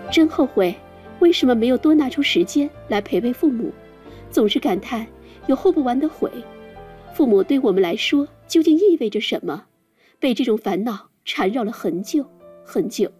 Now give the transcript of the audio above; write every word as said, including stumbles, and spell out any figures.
真后悔，为什么没有多拿出时间来陪陪父母，总是感叹有后不完的悔。父母对我们来说究竟意味着什么？被这种烦恼缠绕了很久很久。